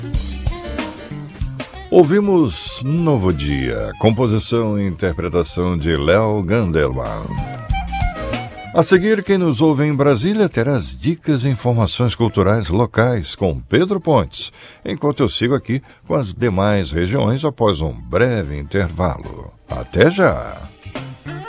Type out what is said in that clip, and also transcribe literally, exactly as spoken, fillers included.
Ouvimos Novo Dia, composição e interpretação de Léo Gandelman. A seguir, quem nos ouve em Brasília terá as dicas e informações culturais locais com Pedro Pontes, enquanto eu sigo aqui com as demais regiões após um breve intervalo. Até já!